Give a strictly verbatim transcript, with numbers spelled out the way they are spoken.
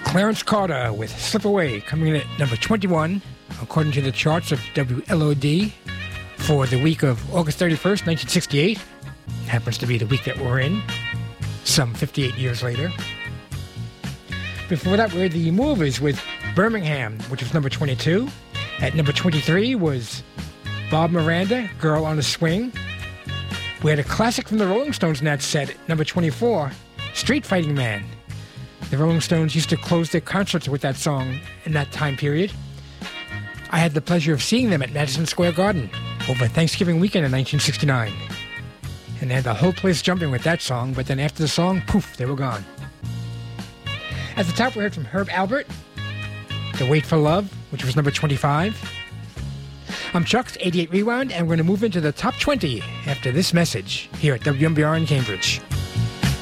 Clarence Carter with Slip Away, coming in at number twenty-one, according to the charts of W L O D for the week of August thirty-first, nineteen sixty-eight. Happens to be the week that we're in, some fifty-eight years later. Before that, we had the Movers with Birmingham, which was number twenty-two. At number twenty-three was Bob Miranda, Girl on a Swing. We had a classic from the Rolling Stones in that set at number twenty-four, Street Fighting Man. The Rolling Stones used to close their concerts with that song in that time period. I had the pleasure of seeing them at Madison Square Garden over Thanksgiving weekend in nineteen sixty-nine. And they had the whole place jumping with that song, but then after the song, poof, they were gone. At the top, we heard from Herb Alpert, The Wait for Love, which was number twenty-five. I'm Chuck's eighty-eight Rewound, and we're going to move into the top twenty after this message here at W M B R in Cambridge.